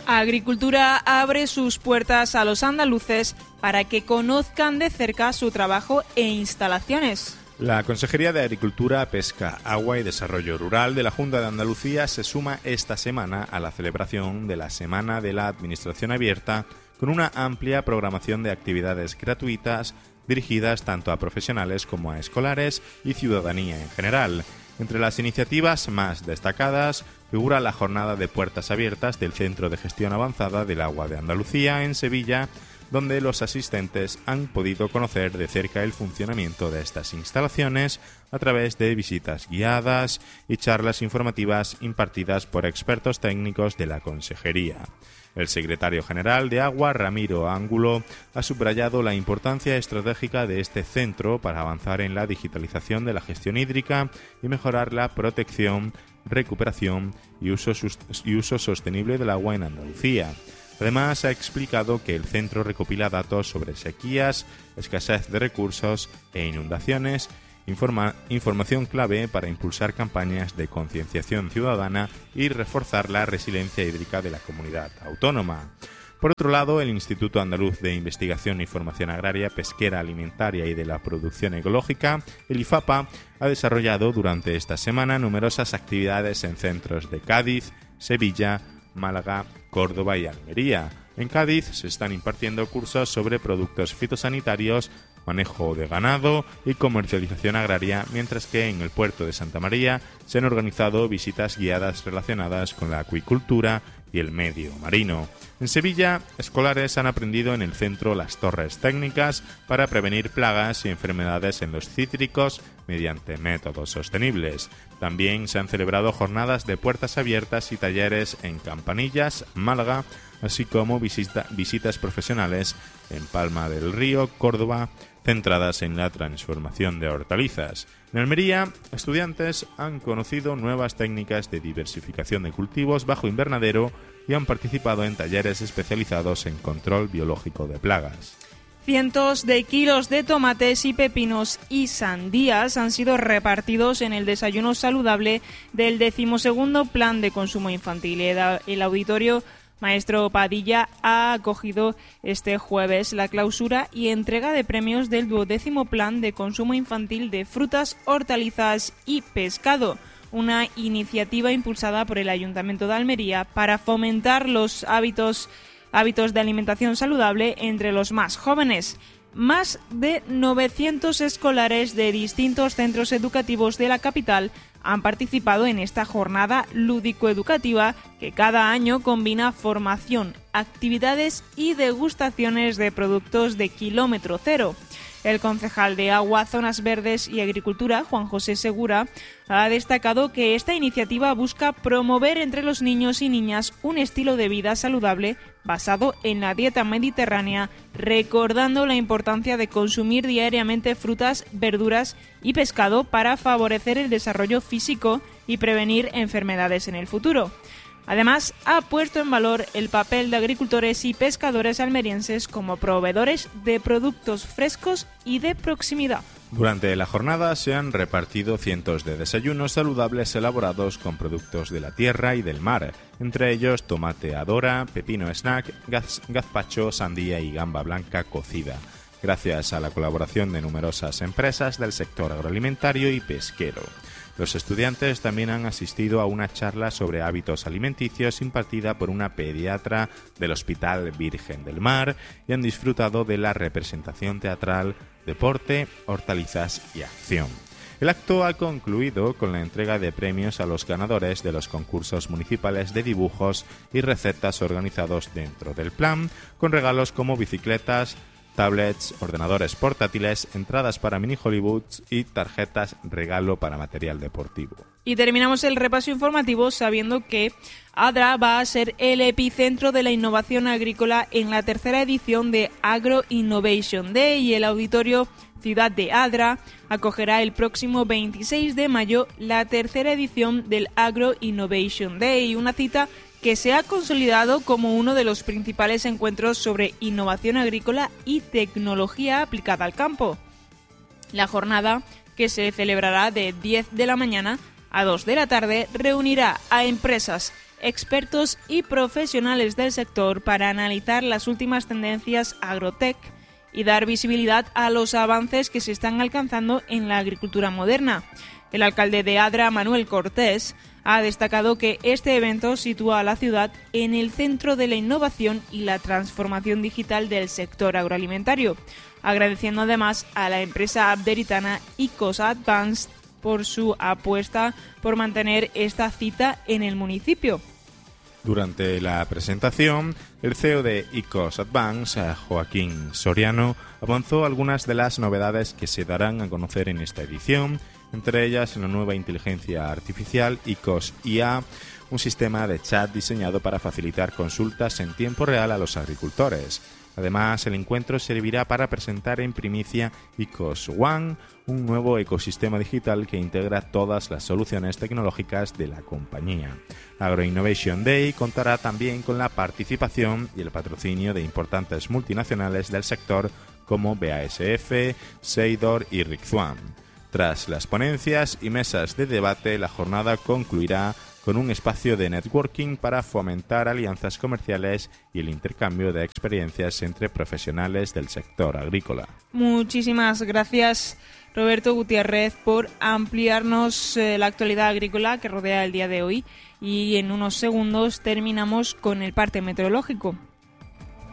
Agricultura abre sus puertas a los andaluces para que conozcan de cerca su trabajo e instalaciones. La Consejería de Agricultura, Pesca, Agua y Desarrollo Rural de la Junta de Andalucía se suma esta semana a la celebración de la Semana de la Administración Abierta con una amplia programación de actividades gratuitas dirigidas tanto a profesionales como a escolares y ciudadanía en general. Entre las iniciativas más destacadas figura la jornada de puertas abiertas del Centro de Gestión Avanzada del Agua de Andalucía en Sevilla, donde los asistentes han podido conocer de cerca el funcionamiento de estas instalaciones a través de visitas guiadas y charlas informativas impartidas por expertos técnicos de la Consejería. El secretario general de Agua, Ramiro Ángulo, ha subrayado la importancia estratégica de este centro para avanzar en la digitalización de la gestión hídrica y mejorar la protección, recuperación y uso sostenible del agua en Andalucía. Además, ha explicado que el centro recopila datos sobre sequías, escasez de recursos e inundaciones, información clave para impulsar campañas de concienciación ciudadana y reforzar la resiliencia hídrica de la comunidad autónoma. Por otro lado, el Instituto Andaluz de Investigación y Formación Agraria, Pesquera, Alimentaria y de la Producción Ecológica, el IFAPA, ha desarrollado durante esta semana numerosas actividades en centros de Cádiz, Sevilla, Málaga, Córdoba y Almería. En Cádiz se están impartiendo cursos sobre productos fitosanitarios, manejo de ganado y comercialización agraria, mientras que en el puerto de Santa María se han organizado visitas guiadas relacionadas con la acuicultura y el medio marino. En Sevilla, escolares han aprendido en el centro las torres técnicas para prevenir plagas y enfermedades en los cítricos mediante métodos sostenibles. También se han celebrado jornadas de puertas abiertas y talleres en Campanillas, Málaga, así como visitas profesionales en Palma del Río, Córdoba, centradas en la transformación de hortalizas. En Almería, estudiantes han conocido nuevas técnicas de diversificación de cultivos bajo invernadero y han participado en talleres especializados en control biológico de plagas. Cientos de kilos de tomates y pepinos y sandías han sido repartidos en el desayuno saludable del 12º Plan de Consumo Infantil. El auditorio Maestro Padilla ha acogido este jueves la clausura y entrega de premios del 12º Plan de Consumo Infantil de Frutas, Hortalizas y Pescado, una iniciativa impulsada por el Ayuntamiento de Almería para fomentar los hábitos de alimentación saludable entre los más jóvenes. Más de 900 escolares de distintos centros educativos de la capital han participado en esta jornada lúdico-educativa que cada año combina formación, actividades y degustaciones de productos de kilómetro cero. El concejal de Agua, Zonas Verdes y Agricultura, Juan José Segura, ha destacado que esta iniciativa busca promover entre los niños y niñas un estilo de vida saludable basado en la dieta mediterránea, recordando la importancia de consumir diariamente frutas, verduras y pescado para favorecer el desarrollo físico y prevenir enfermedades en el futuro. Además, ha puesto en valor el papel de agricultores y pescadores almerienses como proveedores de productos frescos y de proximidad. Durante la jornada se han repartido cientos de desayunos saludables elaborados con productos de la tierra y del mar, entre ellos tomate adora, pepino snack, gazpacho, sandía y gamba blanca cocida, gracias a la colaboración de numerosas empresas del sector agroalimentario y pesquero. Los estudiantes también han asistido a una charla sobre hábitos alimenticios impartida por una pediatra del Hospital Virgen del Mar y han disfrutado de la representación teatral, deporte, hortalizas y acción. El acto ha concluido con la entrega de premios a los ganadores de los concursos municipales de dibujos y recetas organizados dentro del plan, con regalos como bicicletas, tablets, ordenadores portátiles, entradas para mini Hollywoods y tarjetas regalo para material deportivo. Y terminamos el repaso informativo sabiendo que Adra va a ser el epicentro de la innovación agrícola en la tercera edición de Agro Innovation Day y el auditorio Ciudad de Adra acogerá el próximo 26 de mayo la tercera edición del Agro Innovation Day, una cita que se ha consolidado como uno de los principales encuentros sobre innovación agrícola y tecnología aplicada al campo. La jornada, que se celebrará de 10 de la mañana a 2 de la tarde, reunirá a empresas, expertos y profesionales del sector para analizar las últimas tendencias agrotech y dar visibilidad a los avances que se están alcanzando en la agricultura moderna. El alcalde de Adra, Manuel Cortés, ha destacado que este evento sitúa a la ciudad en el centro de la innovación y la transformación digital del sector agroalimentario, agradeciendo además a la empresa abderitana ICOS Advanced por su apuesta por mantener esta cita en el municipio. Durante la presentación, el CEO de ICOS Advanced, Joaquín Soriano, avanzó algunas de las novedades que se darán a conocer en esta edición, entre ellas la nueva inteligencia artificial ICOS IA, un sistema de chat diseñado para facilitar consultas en tiempo real a los agricultores. Además, el encuentro servirá para presentar en primicia ICOS One, un nuevo ecosistema digital que integra todas las soluciones tecnológicas de la compañía. Agro Innovation Day contará también con la participación y el patrocinio de importantes multinacionales del sector como BASF, Seidor y Rixuan. Tras las ponencias y mesas de debate, la jornada concluirá con un espacio de networking para fomentar alianzas comerciales y el intercambio de experiencias entre profesionales del sector agrícola. Muchísimas gracias, Roberto Gutiérrez, por ampliarnos la actualidad agrícola que rodea el día de hoy, y en unos segundos terminamos con el parte meteorológico.